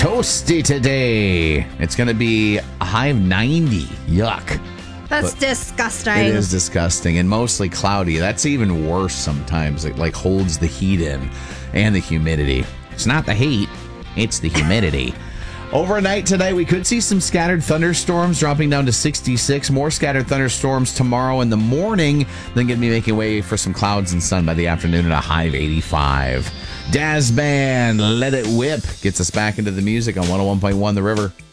Toasty today. It's going to be a high of 90. Yuck. That's disgusting. It is disgusting and mostly cloudy. That's even worse sometimes. It like holds the heat in and the humidity. It's not the heat, it's the humidity. Overnight tonight, we could see some scattered thunderstorms dropping down to 66. More scattered thunderstorms tomorrow in the morning. Then going to be making way for some clouds and sun by the afternoon at a high of 85. Daz Band, Let It Whip gets us back into the music on 101.1 The River.